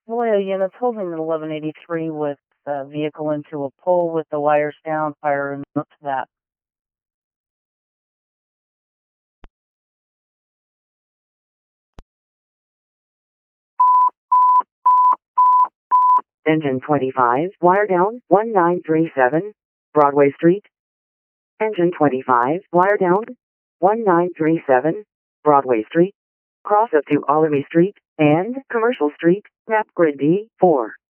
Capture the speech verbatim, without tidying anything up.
Vallejo units holding at eleven eighty-three with uh, vehicle into a pole with the wires down, fire and up to that. Engine twenty-five, wire down, one nine three seven, Broadway Street. Engine twenty-five, wire down, one nine three seven, Broadway Street. Cross up to Olivey Street and Commercial Street, map grid D four.